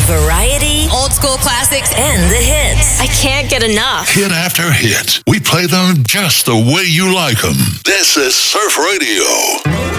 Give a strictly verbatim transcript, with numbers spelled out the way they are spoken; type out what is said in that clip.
Variety, old school classics, and the hits. I can't get enough. Hit after hit. We play them just the way you like them. This is Surf Radio.